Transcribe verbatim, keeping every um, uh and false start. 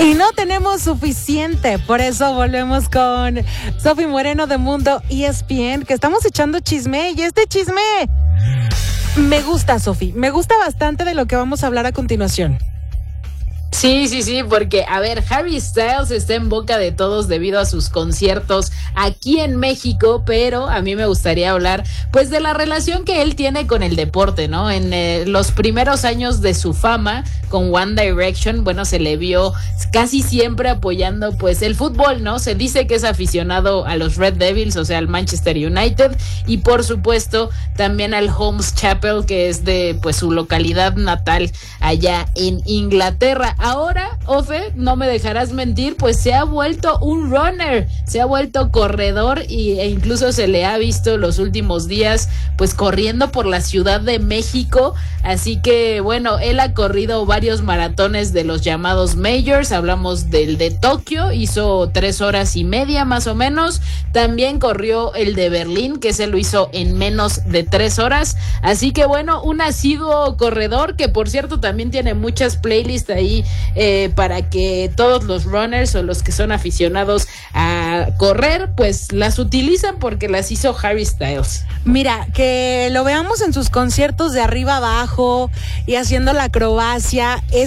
Y no tenemos suficiente, por eso volvemos con Sofi Moreno de Mundo E S P N, que estamos echando chisme, y este chisme me gusta, Sofi, me gusta bastante de lo que vamos a hablar a continuación. Sí, sí, sí, porque, a ver, Harry Styles está en boca de todos debido a sus conciertos aquí en México, pero a mí me gustaría hablar, pues, de la relación que él tiene con el deporte, ¿no? En eh, los primeros años de su fama con One Direction, bueno, se le vio casi siempre apoyando, pues, el fútbol, ¿no? Se dice que es aficionado a los Red Devils, o sea, al Manchester United, y por supuesto, también al Holmes Chapel, que es de, pues, su localidad natal allá en Inglaterra. Ahora, Ofe, no me dejarás mentir, pues se ha vuelto un runner, se ha vuelto corredor y, e incluso se le ha visto los últimos días pues corriendo por la Ciudad de México, así que bueno, él ha corrido varios maratones de los llamados majors, hablamos del de Tokio, hizo tres horas y media más o menos, también corrió el de Berlín, que se lo hizo en menos de tres horas, así que bueno, un asiduo corredor que por cierto también tiene muchas playlists ahí Eh, para que todos los runners o los que son aficionados a correr pues las utilizan porque las hizo Harry Styles. Mira, que lo veamos en sus conciertos de arriba abajo y haciendo la acrobacia es